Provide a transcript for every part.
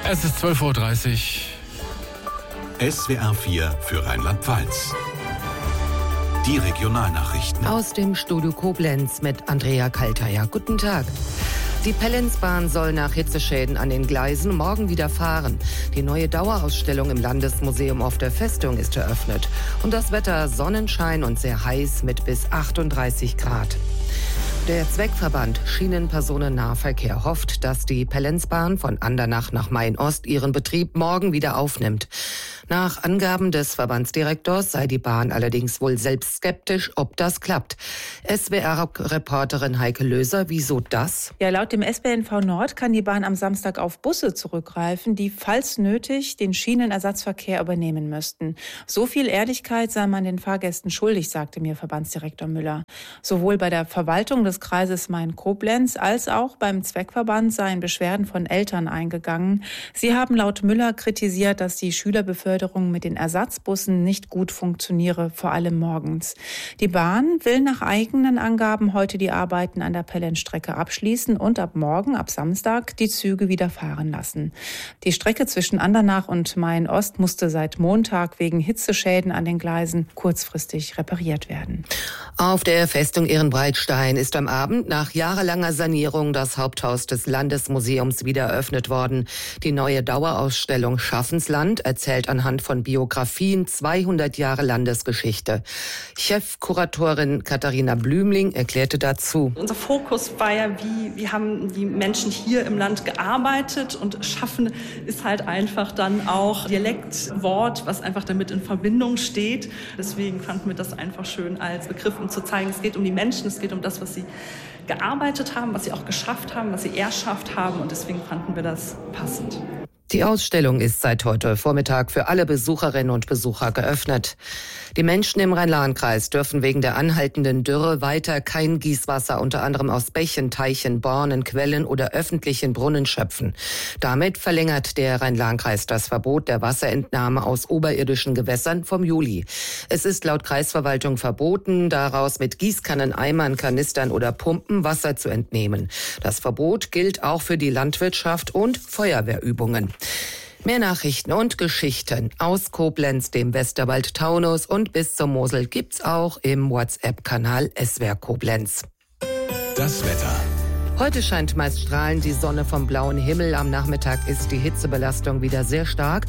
Es ist 12:30 Uhr. SWR 4 für Rheinland-Pfalz. Die Regionalnachrichten. Aus dem Studio Koblenz mit Andrea Kalteier. Guten Tag. Die Pellenzbahn soll nach Hitzeschäden an den Gleisen morgen wieder fahren. Die neue Dauerausstellung im Landesmuseum auf der Festung ist eröffnet. Und das Wetter Sonnenschein und sehr heiß mit bis 38 Grad. Der Zweckverband Schienenpersonennahverkehr hofft, dass die Pellenzbahn von Andernach nach Main-Ost ihren Betrieb morgen wieder aufnimmt. Nach Angaben des Verbandsdirektors sei die Bahn allerdings wohl selbst skeptisch, ob das klappt. SWR-Reporterin Heike Löser, wieso das? Ja, laut dem SBNV Nord kann die Bahn am Samstag auf Busse zurückgreifen, die, falls nötig, den Schienenersatzverkehr übernehmen müssten. So viel Ehrlichkeit sei man den Fahrgästen schuldig, sagte mir Verbandsdirektor Müller. Sowohl bei der Verwaltung des Kreises Main-Koblenz als auch beim Zweckverband seien Beschwerden von Eltern eingegangen. Sie haben laut Müller kritisiert, dass die Schülerbeförderung mit den Ersatzbussen nicht gut funktioniere, vor allem morgens. Die Bahn will nach eigenen Angaben heute die Arbeiten an der Pellenzstrecke abschließen und ab morgen, ab Samstag, die Züge wieder fahren lassen. Die Strecke zwischen Andernach und Main-Ost musste seit Montag wegen Hitzeschäden an den Gleisen kurzfristig repariert werden. Auf der Festung Ehrenbreitstein ist am Abend nach jahrelanger Sanierung das Haupthaus des Landesmuseums wieder eröffnet worden. Die neue Dauerausstellung Schaffensland erzählt anhand von Biografien 200 Jahre Landesgeschichte. Chefkuratorin Katharina Blümling erklärte dazu: Unser Fokus war ja, wie haben die Menschen hier im Land gearbeitet, und Schaffen ist halt einfach dann auch Dialektwort, was einfach damit in Verbindung steht. Deswegen fanden wir das einfach schön als Begriff, um zu zeigen, es geht um die Menschen, es geht um das, was sie gearbeitet haben, was sie auch geschafft haben, was sie erschafft haben, und deswegen fanden wir das passend. Die Ausstellung ist seit heute Vormittag für alle Besucherinnen und Besucher geöffnet. Die Menschen im Rhein-Lahn-Kreis dürfen wegen der anhaltenden Dürre weiter kein Gießwasser unter anderem aus Bächen, Teichen, Bornen, Quellen oder öffentlichen Brunnen schöpfen. Damit verlängert der Rhein-Lahn-Kreis das Verbot der Wasserentnahme aus oberirdischen Gewässern vom Juli. Es ist laut Kreisverwaltung verboten, daraus mit Gießkannen, Eimern, Kanistern oder Pumpen Wasser zu entnehmen. Das Verbot gilt auch für die Landwirtschaft und Feuerwehrübungen. Mehr Nachrichten und Geschichten aus Koblenz, dem Westerwald-Taunus und bis zur Mosel gibt's auch im WhatsApp-Kanal SWR Koblenz. Das Wetter. Heute scheint meist strahlend die Sonne vom blauen Himmel. Am Nachmittag ist die Hitzebelastung wieder sehr stark.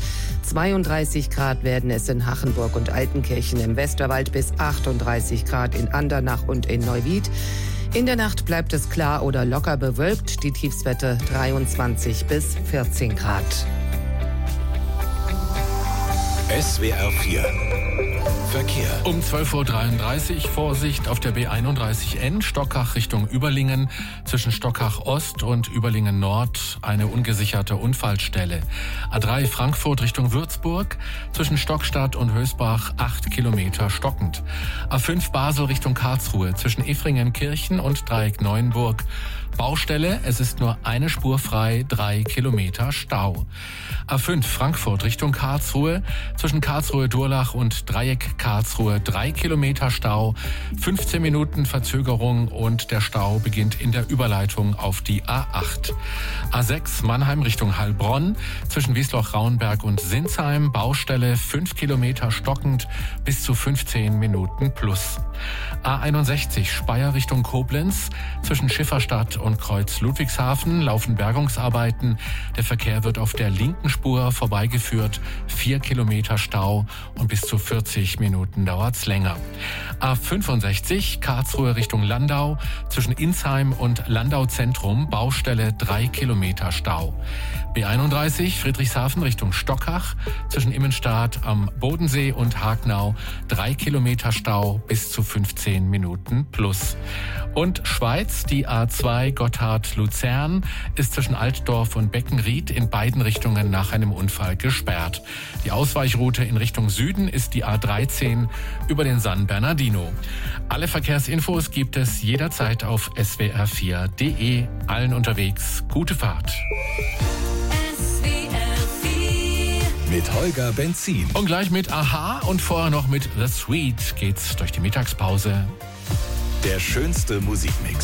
32 Grad werden es in Hachenburg und Altenkirchen im Westerwald bis 38 Grad in Andernach und in Neuwied. In der Nacht bleibt es klar oder locker bewölkt. Die Tiefstwerte 23 bis 14 Grad. SWR 4 Verkehr. Um 12:33 Uhr Vorsicht auf der B31N, Stockach Richtung Überlingen. Zwischen Stockach Ost und Überlingen Nord eine ungesicherte Unfallstelle. A3 Frankfurt Richtung Würzburg. Zwischen Stockstadt und Hösbach 8 Kilometer stockend. A5 Basel Richtung Karlsruhe. Zwischen Effringen-Kirchen und Dreieck Neuenburg. Baustelle, es ist nur eine Spur frei, 3 Kilometer Stau. A5 Frankfurt Richtung Karlsruhe, zwischen Karlsruhe-Durlach und Dreieck Karlsruhe 3 Kilometer Stau, 15 Minuten Verzögerung und der Stau beginnt in der Überleitung auf die A8. A6 Mannheim Richtung Heilbronn, zwischen Wiesloch-Rauenberg und Sinsheim, Baustelle 5 Kilometer stockend bis zu 15 Minuten plus. A61 Speyer Richtung Koblenz, zwischen Schifferstadt und Kreuz Ludwigshafen laufen Bergungsarbeiten. Der Verkehr wird auf der linken Spur vorbeigeführt. 4 Kilometer Stau und bis zu 40 Minuten dauert's länger. A65 Karlsruhe Richtung Landau, zwischen Insheim und Landau Zentrum, Baustelle 3 Kilometer Stau. B31 Friedrichshafen Richtung Stockach, zwischen Immenstadt am Bodensee und Hagnau 3 Kilometer Stau bis zu 15 Minuten plus. Und Schweiz, die A2 Gotthard-Luzern ist zwischen Altdorf und Beckenried in beiden Richtungen nach einem Unfall gesperrt. Die Ausweichroute in Richtung Süden ist die A13 über den San Bernardino. Alle Verkehrsinfos gibt es jederzeit auf swr4.de. Allen unterwegs gute Fahrt. Mit Holger Benzin. Und gleich mit Aha und vorher noch mit The Sweet geht's durch die Mittagspause. Der schönste Musikmix.